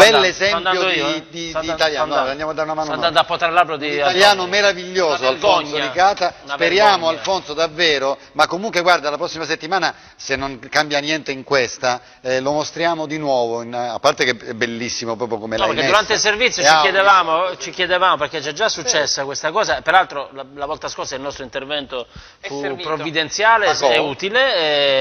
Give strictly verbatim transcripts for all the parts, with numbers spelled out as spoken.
bell'esempio di, io, di, eh. di, sto di andando, italiano, sto no, andiamo a dare una mano. Sto andando a poter l'albero di italiano meraviglioso, Alfonso Licata, speriamo vergogna. Alfonso davvero, ma comunque guarda, la prossima settimana se non cambia niente in questa, eh, lo mostriamo di nuovo, in, a parte che è bellissimo proprio come no, l'hai perché messo. durante il servizio ci chiedevamo, ci chiedevamo, perché c'è già successa questa cosa, peraltro la, la volta scorsa il nostro intervento fu provvidenziale e utile,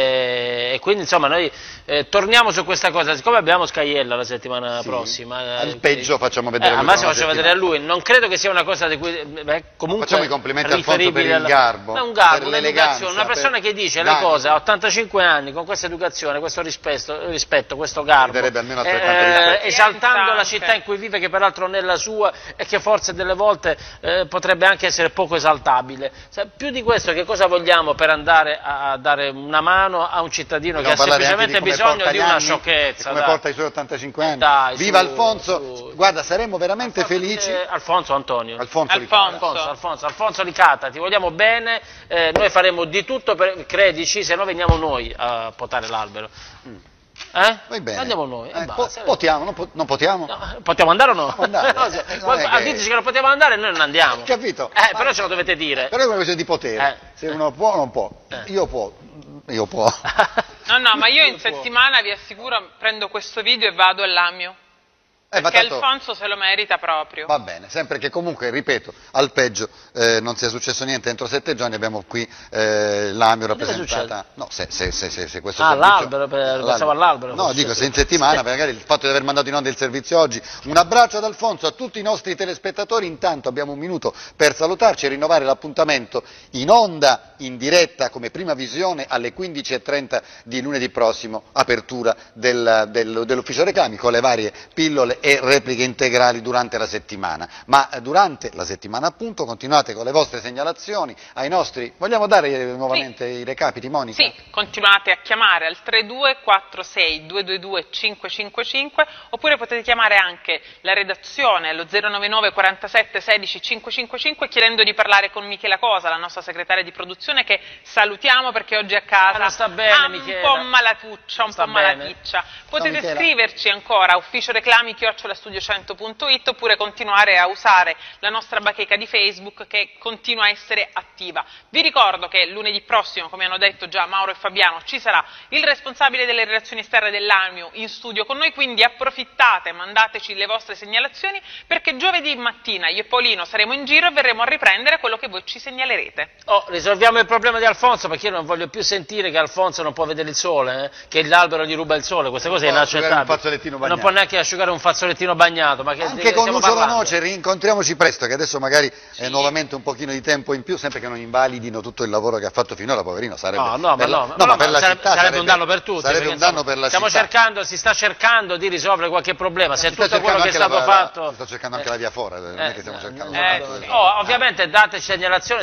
e, e quindi insomma noi eh, torniamo su questa cosa, siccome abbiamo Scaiella la settimana sì. prossima. Al peggio eh, facciamo vedere eh, a lui. Al massimo faccio vedere a lui, non credo che sia una cosa di cui beh, comunque facciamo i complimenti a Alfonso per il garbo, ma un garbo, un'eleganza, una persona che dice dai, le cose a ottantacinque anni con questa educazione, questo rispetto, rispetto questo garbo, almeno eh, esaltando la città in cui vive, che peraltro non è la sua e che forse delle volte eh, potrebbe anche essere poco esaltabile. Più di questo che cosa vogliamo per andare a dare una mano a un cittadino che ha semplicemente bisogno di una sciocchezza? Come porta i suoi ottantacinque anni? Dai, viva su, Alfonso, su. Guarda, saremmo veramente Alfonso, felici. Eh, Alfonso Antonio. Alfonso, Alfonso, Alfonso, Alfonso, Alfonso Licata, ti vogliamo bene, eh, noi faremo di tutto, per, credici, se no veniamo noi a potare l'albero. Mm. Eh? Va bene. Andiamo noi. Eh, po potiamo, non, po non potiamo? No, potiamo andare o no? Andare. no se, eh, quando, che... Diteci che non potevamo andare e noi non andiamo. Capito? Eh, però ce lo dovete dire. Però è una questione di potere. Eh. Se uno può o non può. Eh. Io può. Io può. No, no, ma io in settimana vi assicuro prendo questo video e vado all'Amio. Eh, perché tanto... Alfonso se lo merita proprio. Va bene, sempre che comunque, ripeto, al peggio eh, non sia successo niente entro sette giorni, abbiamo qui eh, l'Amio rappresentata. No, se, se, se, se, se questo ah, servizio... l'albero, pensavo all'albero. No, dico, se in settimana, magari il fatto di aver mandato in onda il servizio oggi. Un abbraccio ad Alfonso, a tutti i nostri telespettatori, intanto abbiamo un minuto per salutarci e rinnovare l'appuntamento in onda, in diretta, come prima visione, alle quindici e trenta di lunedì prossimo, apertura del, del, dell'ufficio reclami, con le varie pillole e repliche integrali durante la settimana, ma durante la settimana appunto continuate con le vostre segnalazioni ai nostri, vogliamo dare nuovamente sì. i recapiti, Monica? Sì, continuate a chiamare al tre due quattro sei due due due cinque cinque cinque oppure potete chiamare anche la redazione allo zero nove nove quarantasette sedici cinquecentocinquantacinque chiedendo di parlare con Michela Cosa, la nostra segretaria di produzione, che salutiamo perché oggi a casa ah, sta bene, ha un Michela. po' malatuccia, un po' malaticcia. Potete no, scriverci ancora a ufficio reclami chiocciola studio cento punto it oppure continuare a usare la nostra bacheca di Facebook che continua a essere attiva. Vi ricordo che lunedì prossimo, come hanno detto già Mauro e Fabiano, ci sarà il responsabile delle relazioni esterne dell'Amio in studio con noi, quindi approfittate, mandateci le vostre segnalazioni perché giovedì mattina io e Paolino saremo in giro e verremo a riprendere quello che voi ci segnalerete. Oh, risolviamo il problema di Alfonso, perché io non voglio più sentire che Alfonso non può vedere il sole, eh? Che l'albero gli ruba il sole, questa cosa è inaccettabile. Non può neanche asciugare un fazzolettino bagnato. Ma che anche con Lucio La Noce, rincontriamoci presto, che adesso magari sì. è nuovamente un pochino di tempo in più, sempre che non invalidino tutto il lavoro che ha fatto finora, poverino, sarebbe no, no, per ma la, no, no, ma per la sarebbe, città sarebbe sarebbe un danno per tutti, sarebbe perché, un danno insomma, per la stiamo città. cercando, si sta cercando di risolvere qualche problema, se tutto quello che è stato la, fatto sto cercando anche eh, la via fuori, non è che stiamo cercando eh, oh, ovviamente dateci segnalazioni.